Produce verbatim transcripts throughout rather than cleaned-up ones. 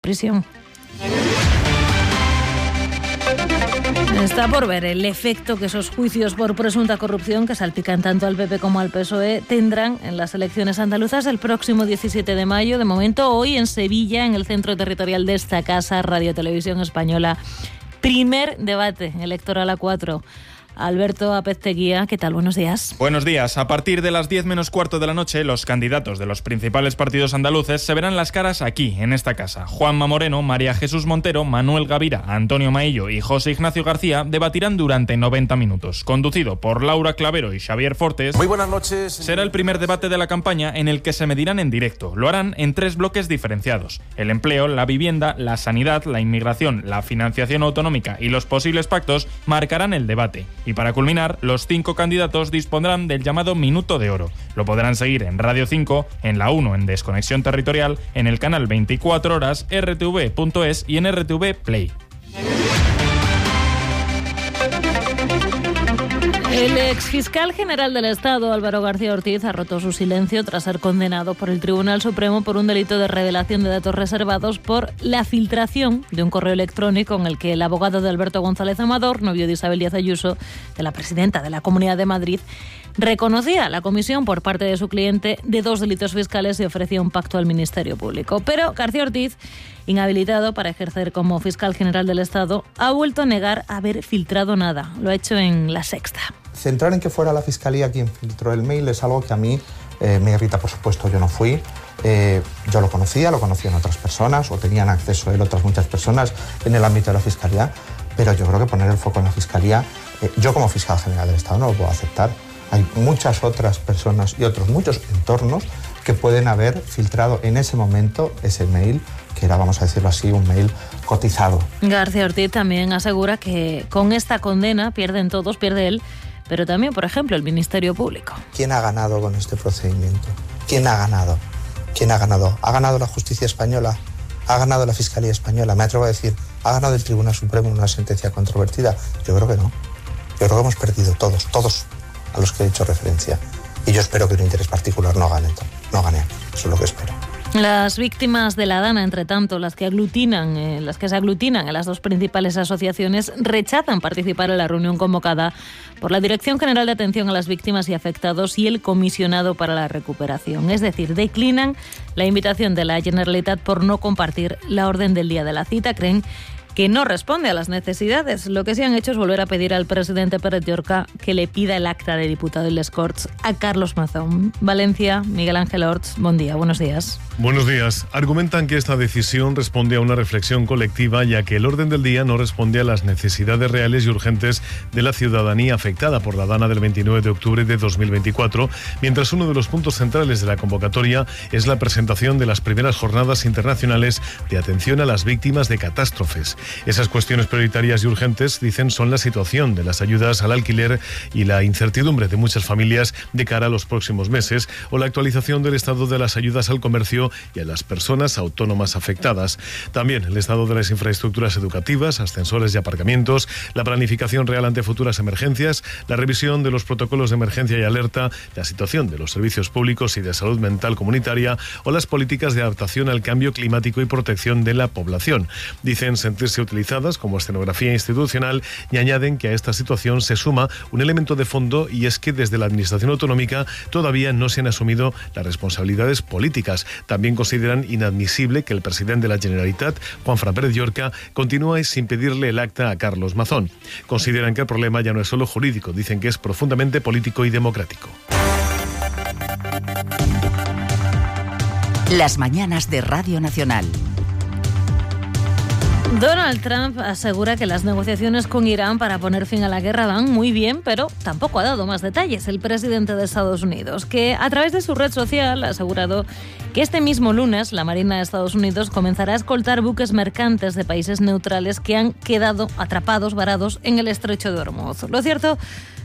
prisión. Está por ver el efecto que esos juicios por presunta corrupción que salpican tanto al P P como al P S O E tendrán en las elecciones andaluzas el próximo diecisiete de mayo. De momento, hoy en Sevilla, en el centro territorial de esta casa, Radio Televisión Española, primer debate electoral a cuatro. Alberto Apezteguía, ¿qué tal? Buenos días. Buenos días. A partir de las diez menos cuarto de la noche, los candidatos de los principales partidos andaluces se verán las caras aquí, en esta casa. Juanma Moreno, María Jesús Montero, Manuel Gavira, Antonio Maillo y José Ignacio García debatirán durante noventa minutos. Conducido por Laura Clavero y Xavier Fortes. Muy buenas noches. Será el primer debate de la campaña en el que se medirán en directo. Lo harán en tres bloques diferenciados: el empleo, la vivienda, la sanidad, la inmigración, la financiación autonómica y los posibles pactos marcarán el debate. Y para culminar, los cinco candidatos dispondrán del llamado Minuto de Oro. Lo podrán seguir en Radio cinco, en la uno en Desconexión Territorial, en el canal veinticuatro horas, R T V punto es y en R T V Play. El exfiscal general del Estado, Álvaro García Ortiz, ha roto su silencio tras ser condenado por el Tribunal Supremo por un delito de revelación de datos reservados por la filtración de un correo electrónico en el que el abogado de Alberto González Amador, novio de Isabel Díaz Ayuso, de la presidenta de la Comunidad de Madrid, reconocía la comisión por parte de su cliente de dos delitos fiscales y ofrecía un pacto al Ministerio Público. Pero García Ortiz, inhabilitado para ejercer como fiscal general del Estado, ha vuelto a negar haber filtrado nada. Lo ha hecho en La Sexta. Centrar en que fuera la Fiscalía quien filtró el mail es algo que a mí eh, me irrita, por supuesto. Yo no fui, eh, yo lo conocía, lo conocían otras personas o tenían acceso a él otras muchas personas en el ámbito de la Fiscalía, pero yo creo que poner el foco en la Fiscalía, eh, yo como fiscal general del Estado no lo puedo aceptar. Hay muchas otras personas y otros muchos entornos que pueden haber filtrado en ese momento ese mail, que era, vamos a decirlo así, un mail cotizado. García Ortiz también asegura que con esta condena pierden todos, pierde él, pero también, por ejemplo, el Ministerio Público. ¿Quién ha ganado con este procedimiento? ¿Quién ha ganado? ¿Quién ha ganado? ¿Ha ganado la justicia española? ¿Ha ganado la Fiscalía española? Me atrevo a decir, ¿ha ganado el Tribunal Supremo una sentencia controvertida? Yo creo que no. Yo creo que hemos perdido todos, todos a los que he hecho referencia. Y yo espero que un interés particular no gane, no gane. Eso es lo que espero. Las víctimas de la Dana, entre tanto, las que aglutinan, eh, las que se aglutinan en las dos principales asociaciones, rechazan participar en la reunión convocada por la Dirección General de Atención a las Víctimas y Afectados y el Comisionado para la Recuperación. Es decir, declinan la invitación de la Generalitat por no compartir la orden del día de la cita. Creen que no responde a las necesidades. Lo que sí han hecho es volver a pedir al presidente Pérez Llorca que le pida el acta de diputado de les Corts a Carlos Mazón. Valencia, Miguel Ángel Orts, buen día, buenos días. Buenos días. Argumentan que esta decisión responde a una reflexión colectiva, ya que el orden del día no responde a las necesidades reales y urgentes de la ciudadanía afectada por la Dana del veintinueve de octubre de dos mil veinticuatro, mientras uno de los puntos centrales de la convocatoria es la presentación de las primeras jornadas internacionales de atención a las víctimas de catástrofes. Esas cuestiones prioritarias y urgentes, dicen, son la situación de las ayudas al alquiler y la incertidumbre de muchas familias de cara a los próximos meses, o la actualización del estado de las ayudas al comercio y a las personas autónomas afectadas. También el estado de las infraestructuras educativas, ascensores y aparcamientos, la planificación real ante futuras emergencias, la revisión de los protocolos de emergencia y alerta, la situación de los servicios públicos y de salud mental comunitaria o las políticas de adaptación al cambio climático y protección de la población. Dicen sentirse utilizadas como escenografía institucional y añaden que a esta situación se suma un elemento de fondo, y es que desde la Administración autonómica todavía no se han asumido las responsabilidades políticas. También consideran inadmisible que el presidente de la Generalitat, Juanfran Pérez Llorca, continúe sin pedirle el acta a Carlos Mazón. Consideran que el problema ya no es solo jurídico, dicen que es profundamente político y democrático. Las mañanas de Radio Nacional. Donald Trump asegura que las negociaciones con Irán para poner fin a la guerra van muy bien, pero tampoco ha dado más detalles el presidente de Estados Unidos, que a través de su red social ha asegurado que este mismo lunes la Marina de Estados Unidos comenzará a escoltar buques mercantes de países neutrales que han quedado atrapados, varados en el estrecho de Hormuz. Lo cierto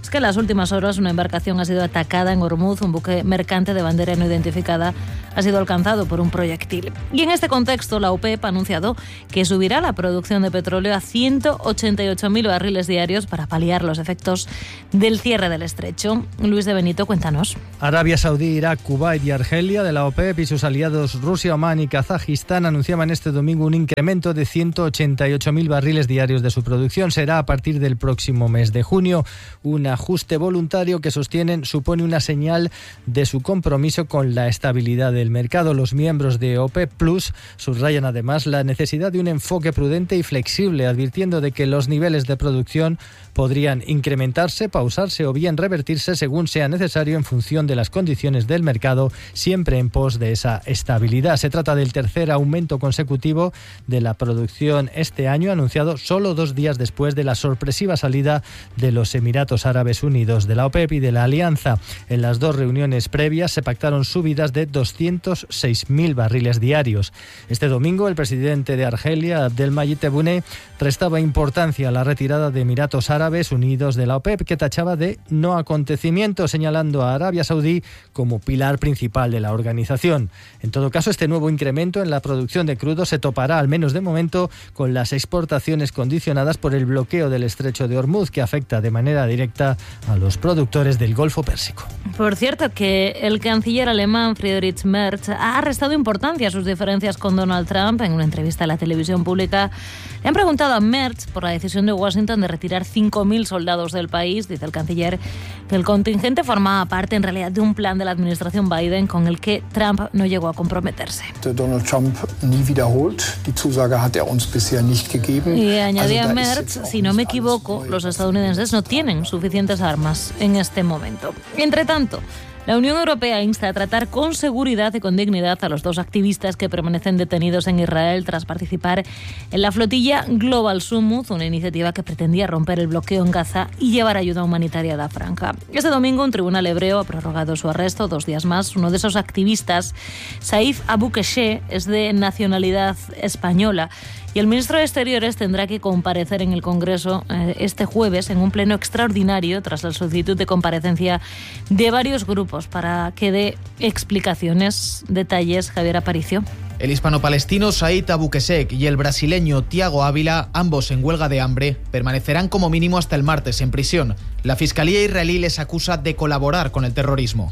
Es que en las últimas horas una embarcación ha sido atacada en Ormuz, un buque mercante de bandera no identificada ha sido alcanzado por un proyectil. Y en este contexto la OPEP ha anunciado que subirá la producción de petróleo a ciento ochenta y ocho mil barriles diarios para paliar los efectos del cierre del estrecho. Luis de Benito, cuéntanos. Arabia Saudí, Irak, Kuwait y Argelia de la OPEP y sus aliados Rusia, Omán y Kazajistán anunciaban este domingo un incremento de ciento ochenta y ocho mil barriles diarios de su producción. Será a partir del próximo mes de junio. Un ajuste voluntario que sostienen supone una señal de su compromiso con la estabilidad del mercado. Los miembros de OPEP Plus subrayan además la necesidad de un enfoque prudente y flexible, advirtiendo de que los niveles de producción podrían incrementarse, pausarse o bien revertirse según sea necesario en función de las condiciones del mercado, siempre en pos de esa estabilidad. Se trata del tercer aumento consecutivo de la producción este año, anunciado solo dos días después de la sorpresiva salida de los Emiratos Árabes Unidos de la OPEP y de la Alianza. En las dos reuniones previas se pactaron subidas de doscientos seis mil barriles diarios. Este domingo el presidente de Argelia, Abdelmadjid Tebboune, prestaba importancia a la retirada de Emiratos Árabes Unidos de la OPEP, que tachaba de no acontecimiento, señalando a Arabia Saudí como pilar principal de la organización. En todo caso, este nuevo incremento en la producción de crudo se topará, al menos de momento, con las exportaciones condicionadas por el bloqueo del estrecho de Ormuz, que afecta de manera directa a los productores del Golfo Pérsico. Por cierto, que el canciller alemán Friedrich Merz ha restado importancia a sus diferencias con Donald Trump. En una entrevista a la televisión pública le han preguntado a Merz por la decisión de Washington de retirar cinco mil soldados del país. Dice el canciller que el contingente formaba parte en realidad de un plan de la administración Biden con el que Trump no llegó a comprometerse. Donald Trump nie wiederholt. Die Zusage hat er uns bisher nicht gegeben. Y añadía Merz, si no me equivoco, los estadounidenses no tienen suficientes armas en este momento. Entre tanto, la Unión Europea insta a tratar con seguridad y con dignidad a los dos activistas que permanecen detenidos en Israel tras participar en la flotilla Global Summit, una iniciativa que pretendía romper el bloqueo en Gaza y llevar ayuda humanitaria a la franja. Este domingo un tribunal hebreo ha prorrogado su arresto dos días más. Uno de esos activistas, Saif Abu Keshe, es de nacionalidad española. Y el ministro de Exteriores tendrá que comparecer en el Congreso eh, este jueves en un pleno extraordinario tras la solicitud de comparecencia de varios grupos para que dé explicaciones. Detalles, Javier Aparicio. El hispano-palestino Said Abu Kesek y el brasileño Tiago Ávila, ambos en huelga de hambre, permanecerán como mínimo hasta el martes en prisión. La Fiscalía israelí les acusa de colaborar con el terrorismo.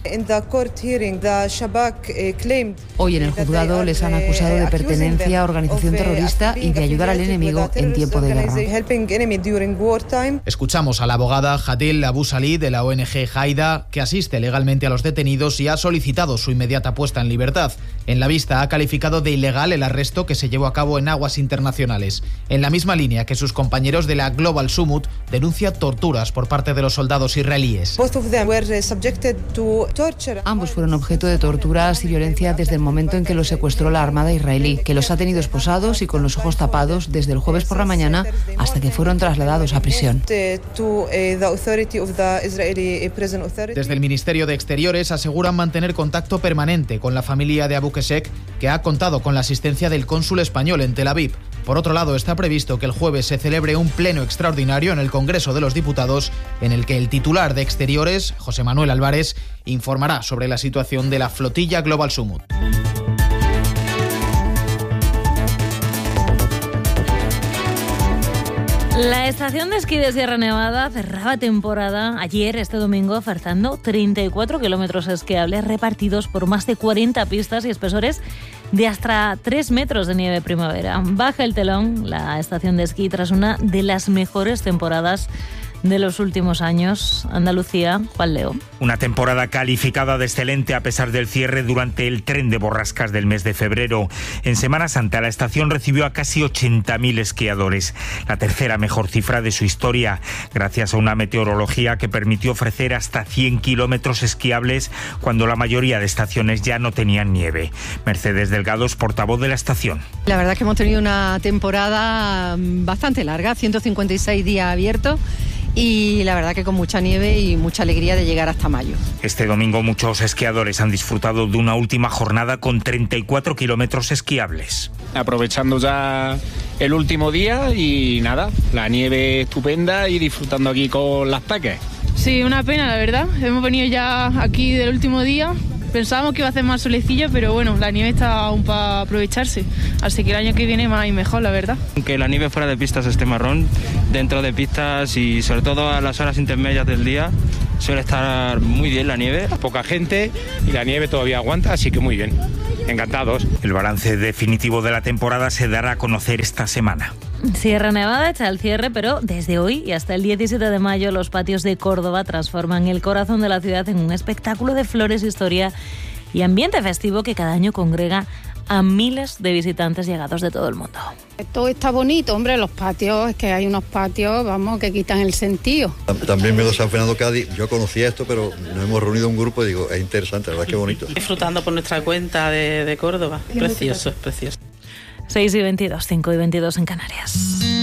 Hoy en el juzgado les han acusado de pertenencia a organización terrorista y de ayudar al enemigo en tiempo de guerra. Escuchamos a la abogada Hadil Abu Salih de la O N G Haida, que asiste legalmente a los detenidos y ha solicitado su inmediata puesta en libertad. En la vista ha calificado de ilegal el arresto que se llevó a cabo en aguas internacionales. En la misma línea que sus compañeros de la Global Summit, denuncia torturas por parte de los soldados israelíes. Ambos fueron objeto de torturas y violencia desde el momento en que los secuestró la Armada israelí, que los ha tenido esposados y con los ojos tapados desde el jueves por la mañana hasta que fueron trasladados a prisión. Desde el Ministerio de Exteriores aseguran mantener contacto permanente con la familia de Abu Kesek, que ha contado con la asistencia del cónsul español en Tel Aviv. Por otro lado, está previsto que el jueves se celebre un pleno extraordinario en el Congreso de los Diputados, en el que el titular de Exteriores, José Manuel Álvarez, informará sobre la situación de la flotilla Global Summit. La estación de esquí de Sierra Nevada cerraba temporada ayer, este domingo, ofertando treinta y cuatro kilómetros esquiables repartidos por más de cuarenta pistas y espesores de hasta tres metros de nieve primavera. Baja el telón la estación de esquí tras una de las mejores temporadas de los últimos años. Andalucía, Juan Leo. Una temporada calificada de excelente a pesar del cierre durante el tren de borrascas del mes de febrero. En Semana Santa la estación recibió a casi ochenta mil esquiadores, la tercera mejor cifra de su historia, gracias a una meteorología que permitió ofrecer hasta cien kilómetros esquiables cuando la mayoría de estaciones ya no tenían nieve. Mercedes Delgado es portavoz de la estación. La verdad es que hemos tenido una temporada bastante larga, ciento cincuenta y seis días abiertos. Y la verdad que con mucha nieve y mucha alegría de llegar hasta mayo. Este domingo muchos esquiadores han disfrutado de una última jornada con treinta y cuatro kilómetros esquiables. Aprovechando ya el último día y nada, la nieve estupenda y disfrutando aquí con las peques. Sí, una pena, la verdad. Hemos venido ya aquí del último día. Pensábamos que iba a hacer más solecillo, pero bueno, la nieve está aún para aprovecharse. Así que el año que viene más y mejor, la verdad. Aunque la nieve fuera de pistas esté marrón, dentro de pistas y sobre todo a las horas intermedias del día suele estar muy bien la nieve. Poca gente y la nieve todavía aguanta, así que muy bien. Encantados. El balance definitivo de la temporada se dará a conocer esta semana. Sierra Nevada echa el cierre, pero desde hoy y hasta el diecisiete de mayo los patios de Córdoba transforman el corazón de la ciudad en un espectáculo de flores, historia y ambiente festivo que cada año congrega a miles de visitantes llegados de todo el mundo. Todo está bonito, hombre, los patios, es que hay unos patios, vamos, que quitan el sentido. También vengo de San Fernando Cádiz, yo conocía esto, pero nos hemos reunido un grupo y digo, es interesante, la verdad es que bonito. Disfrutando por nuestra cuenta de, de Córdoba, precioso, es precioso. seis y veintidós, cinco y veintidós en Canarias.